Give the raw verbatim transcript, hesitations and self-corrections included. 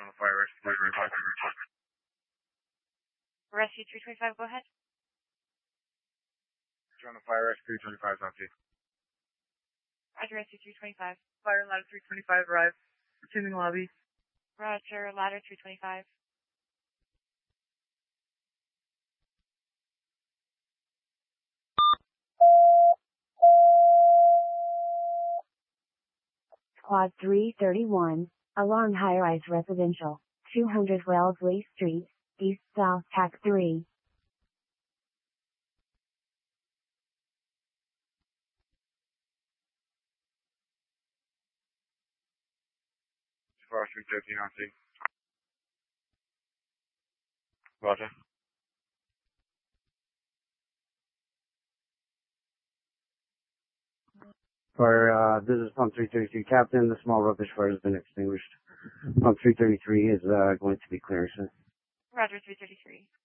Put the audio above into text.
on the fire rescue three twenty-five. Rescue three twenty-five, go ahead. On the fire rescue three twenty-five, is on scene. Roger, rescue three twenty-five. Fire ladder three twenty-five arrive. Receiving lobby. Roger, ladder three twenty-five. Squad three thirty-one, along high-rise residential, two hundred Wellesley Street, East South Tac three. Fire three thirteen on scene. Roger. For, uh, this is pump three thirty-three, Captain. The small rubbish fire has been extinguished. Pump three thirty-three is, uh, going to be clearing soon. Roger, three thirty-three.